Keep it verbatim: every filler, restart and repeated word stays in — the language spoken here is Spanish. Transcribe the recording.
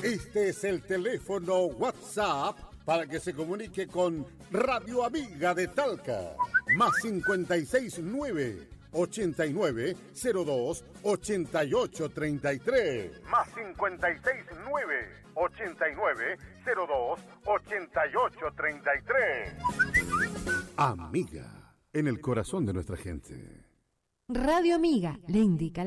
Este es el teléfono WhatsApp para que se comunique con Radio Amiga de Talca. Más cincuenta y seis nueve, ochenta y nueve, cero dos, ochenta y ocho, treinta y tres. Más cincuenta y seis nueve, ochenta y nueve, cero dos, ochenta y ocho, treinta y tres. Amiga, en el corazón de nuestra gente. Radio Amiga le indica